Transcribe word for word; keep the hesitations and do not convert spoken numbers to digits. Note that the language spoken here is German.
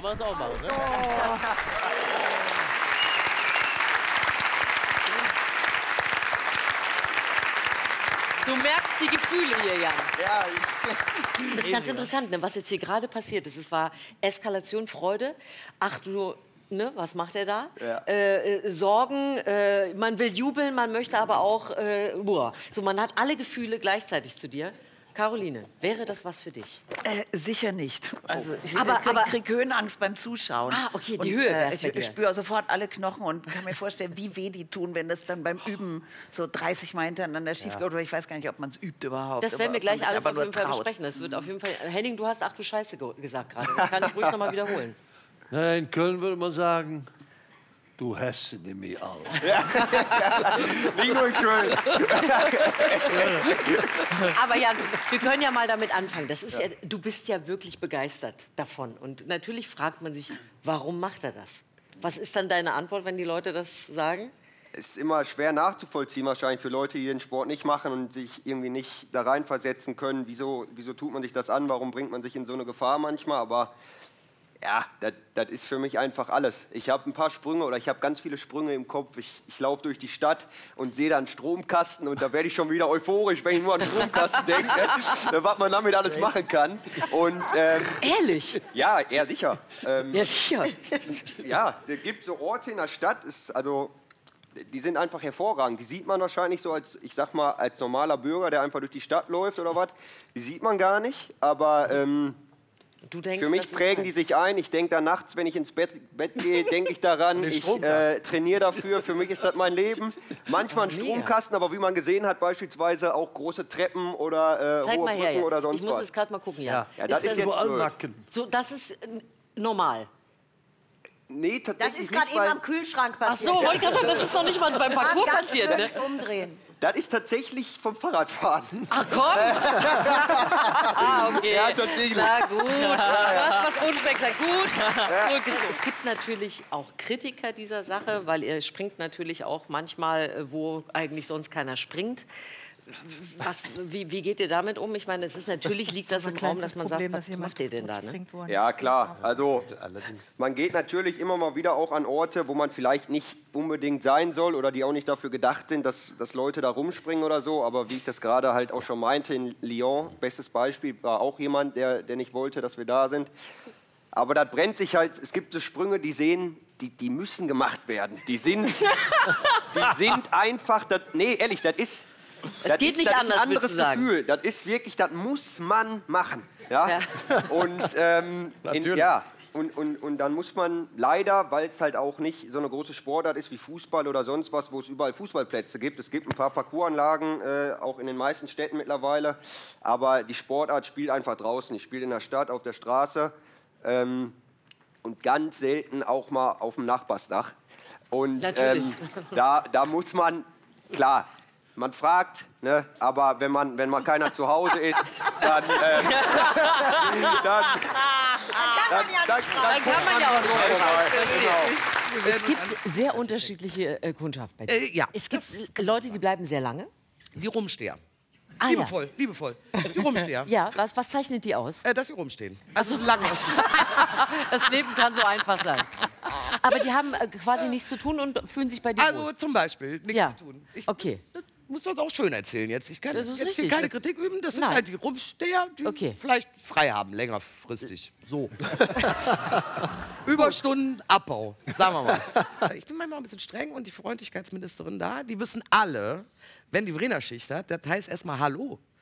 man das auch machen, ne? Oh. Du merkst die Gefühle hier, Jan. Ja, das ist ganz interessant, ne, was jetzt hier gerade passiert ist. Es war Eskalation, Freude. Ach du, ne, was macht er da? Ja. Äh, äh, Sorgen, äh, man will jubeln, man möchte aber auch... Äh, boah. So, man hat alle Gefühle gleichzeitig zu dir. Caroline, wäre das was für dich? Äh, sicher nicht. Also ich Aber- krieg, aber- krieg Höhenangst beim Zuschauen. Ah, okay, die und, Höhe äh, wär's Ich, bei dir. ich spüre sofort alle Knochen und kann mir vorstellen, wie weh die tun, wenn das dann beim Üben so dreißig Mal hintereinander schief geht. Oder ich weiß gar nicht, ob man es übt überhaupt. Das werden wir aber ob man gleich sich alles aber auf nur jeden Fall traut. besprechen. Das wird auf jeden Fall... Henning, du hast ach du Scheiße ge gesagt gerade. Das kann ich ruhig noch mal wiederholen. Na, in Köln würde man sagen, du hast mich all. nicht nur in Köln. Aber ja, wir können ja mal damit anfangen. Das ist ja. Ja, du bist ja wirklich begeistert davon. Und natürlich fragt man sich, warum macht er das? Was ist dann deine Antwort, wenn die Leute das sagen? Es ist immer schwer nachzuvollziehen wahrscheinlich für Leute, die den Sport nicht machen und sich irgendwie nicht da reinversetzen können. Wieso, wieso tut man sich das an? Warum bringt man sich in so eine Gefahr manchmal? Aber ja, das ist für mich einfach alles. Ich habe ein paar Sprünge oder ich habe ganz viele Sprünge im Kopf. Ich, ich laufe durch die Stadt und sehe da einen Stromkasten und da werde ich schon wieder euphorisch, wenn ich nur an den Stromkasten denke, was man damit alles machen kann. Und, ähm, Ehrlich? Ja, eher sicher. Ähm, Ja, sicher. Ja, es gibt so Orte in der Stadt, ist, also, die sind einfach hervorragend. Die sieht man wahrscheinlich so als, ich sag mal, als normaler Bürger, der einfach durch die Stadt läuft oder was. Die sieht man gar nicht, aber... Ähm, Du denkst, Für mich das ist prägen nice. die sich ein. Ich denke da nachts, wenn ich ins Bett, Bett gehe, denke ich daran. Ich äh, trainiere dafür. Für mich ist das mein Leben. Manchmal ein Mega. Stromkasten, aber wie man gesehen hat, beispielsweise auch große Treppen oder äh, Zeig hohe mal her, Brücken ja. oder Ich sonst muss was. jetzt gerade mal gucken, ja. Ja, das ist das jetzt Überall blöd. Nacken. so, das ist äh, normal. Nee, Das tatsächlich ist gerade nicht, eben weil am Kühlschrank Ach passiert. so, wollte ich gerade sagen, das ist doch nicht mal beim Parcours Ganz passiert, ne? kurz umdrehen. das ist tatsächlich vom Fahrradfahren. Ach komm! ah, okay. Ja, tatsächlich. Na gut. Was, was unspektakulär. Gut. Gut. Es gibt natürlich auch Kritiker dieser Sache, weil ihr springt natürlich auch manchmal, wo eigentlich sonst keiner springt. Was, wie, wie geht ihr damit um? Ich meine, es ist natürlich liegt das im Raum, dass man sagt, was macht ihr denn da? Ne? Ja, klar. Also man geht natürlich immer mal wieder auch an Orte, wo man vielleicht nicht unbedingt sein soll oder die auch nicht dafür gedacht sind, dass, dass Leute da rumspringen oder so. Aber wie ich das gerade halt auch schon meinte, in Lyon, bestes Beispiel, war auch jemand, der, der nicht wollte, dass wir da sind. Aber das brennt sich halt, es gibt so Sprünge, die sehen, die, die müssen gemacht werden. Die sind, die sind einfach, das, nee, ehrlich, das ist... Es das geht ist, nicht das anders, ist ein willst anderes du sagen. Gefühl. Das ist wirklich, das muss man machen. Ja? Ja. Und, ähm, in, Natürlich. ja, und, und, und dann muss man leider, weil es halt auch nicht so eine große Sportart ist wie Fußball oder sonst was, wo es überall Fußballplätze gibt. Es gibt ein paar Parcoursanlagen, äh, auch in den meisten Städten mittlerweile. Aber die Sportart spielt einfach draußen. Ich spiele in der Stadt, auf der Straße. Ähm, und ganz selten auch mal auf dem Nachbarsdach. Und Natürlich. ähm, da, da muss man, klar, man fragt, ne, aber wenn man, wenn mal keiner zu Hause ist, dann, ähm, dann, dann, dann, dann, Dann kann man ja auch nicht Genau. Es gibt sehr unterschiedliche äh, Kundschaft bei dir. Äh, ja. Es gibt Leute, die bleiben sehr lange. Die Rumsteher. Ah, liebevoll, liebevoll. Die Rumsteher. Ja, was, was zeichnet die aus? Äh, dass sie rumstehen. Also lange. Das Leben kann so einfach sein. Aber die haben äh, quasi nichts zu tun und fühlen sich bei dir Also wohl. zum Beispiel nichts Ja. zu tun. Ich, Okay. Das muss das auch schön erzählen jetzt. Ich kann Das ist jetzt richtig. hier keine Das- Kritik üben. Das sind Nein. halt die Rumsteher, die Okay. vielleicht frei haben, längerfristig. So. Überstunden, Abbau, sagen wir mal. Ich bin manchmal ein bisschen streng und die Freundlichkeitsministerin da, die wissen alle, wenn die Verena Schicht hat, das heißt erstmal Hallo.